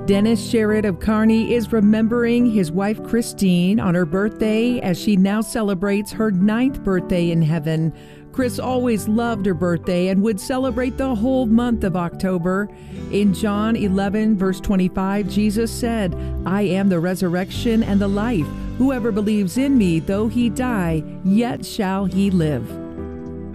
Dennis Sherritt of Kearney is remembering his wife Christine on her birthday as she now celebrates her 9th birthday in heaven. Chris always loved her birthday and would celebrate the whole month of October. In John 11, verse 25, Jesus said, "I am the resurrection and the life. Whoever believes in me, though he die, yet shall he live."